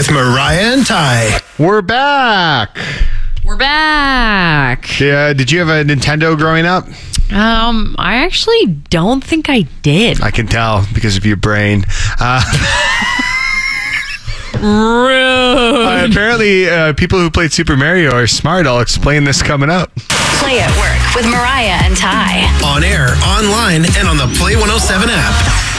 with Mariah and Ty. We're back. We're back. Yeah, did you have a Nintendo growing up? I actually don't think I did. I can tell because of your brain. Rude. Apparently, people who played Super Mario are smart. I'll explain this coming up. Play at Work with Mariah and Ty. On air, online, and on the Play 107 app.